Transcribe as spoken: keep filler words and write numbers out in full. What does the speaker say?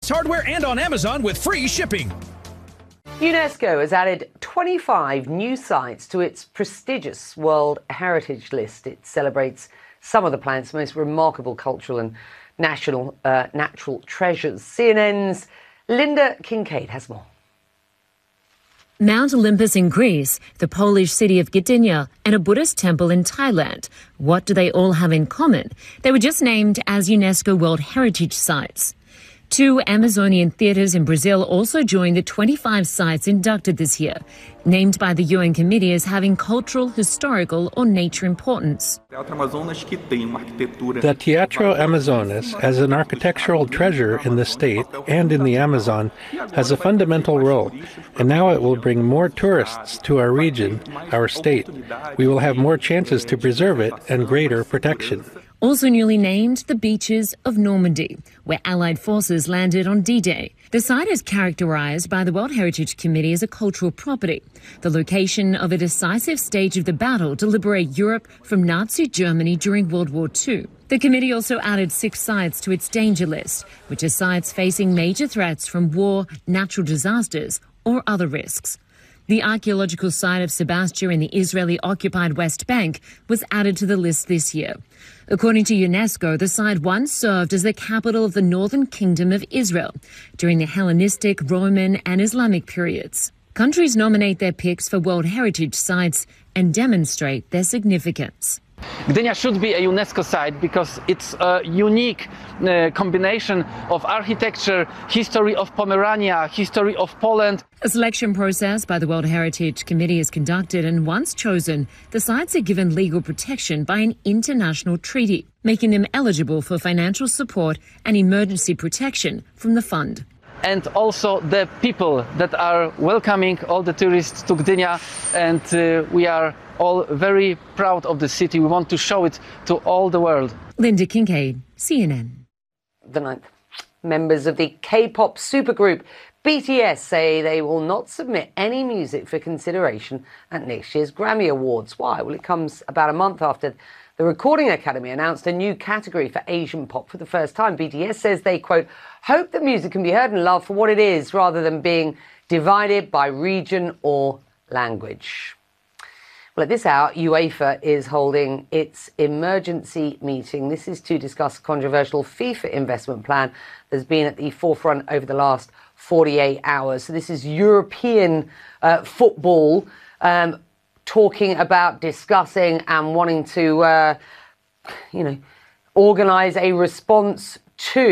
Hardware and on Amazon with free shipping. UNESCO has added twenty-five new sites to its prestigious World Heritage List. It celebrates some of the planet's most remarkable cultural and national uh, natural treasures. C N N's Linda Kincaid has more. Mount Olympus in Greece, the Polish city of Gdynia, and a Buddhist temple in Thailand. What do they all have in common? They were just named as UNESCO World Heritage Sites. Two Amazonian theatres in Brazil also joined the twenty-five sites inducted this year, named by the U N committee as having cultural, historical or nature importance. The Teatro Amazonas, as an architectural treasure in the state and in the Amazon, has a fundamental role, and now it will bring more tourists to our region, our state. We will have more chances to preserve it and greater protection. Also newly named, the beaches of Normandy, where Allied forces landed on D-Day. The site is characterized by the World Heritage Committee as a cultural property, the location of a decisive stage of the battle to liberate Europe from Nazi Germany during World War Two. The committee also added six sites to its danger list, which are sites facing major threats from war, natural disasters, or other risks. The archaeological site of Sebastia in the Israeli-occupied West Bank was added to the list this year. According to UNESCO, the site once served as the capital of the Northern Kingdom of Israel during the Hellenistic, Roman and Islamic periods. Countries nominate their picks for World Heritage Sites and demonstrate their significance. Gdynia should be a UNESCO site because it's a unique uh, combination of architecture, history of Pomerania, history of Poland. A selection process by the World Heritage Committee is conducted, and once chosen, the sites are given legal protection by an international treaty, making them eligible for financial support and emergency protection from the fund. And also the people that are welcoming all the tourists to Gdynia, and uh, we are all very proud of the city. We want to show it to all the world. Linda Kincaid, C N N. The ninth. Members of the K-pop supergroup B T S say they will not submit any music for consideration at next year's Grammy Awards. Why? Well, it comes about a month after the Recording Academy announced a new category for Asian pop for the first time. B T S says they, quote, hope that music can be heard and loved for what it is rather than being divided by region or language. Well, at this hour, UEFA is holding its emergency meeting. This is to discuss a controversial FIFA investment plan that's been at the forefront over the last forty-eight hours. So this is European uh, football um, talking about, discussing and wanting to, uh, you know, organise a response to